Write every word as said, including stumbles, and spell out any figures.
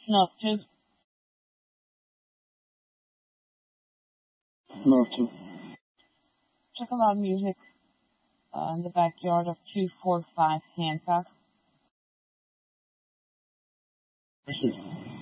Snuff tube. Snuff tube. Took a lot of music uh, in the backyard of two forty-five Hancock. This is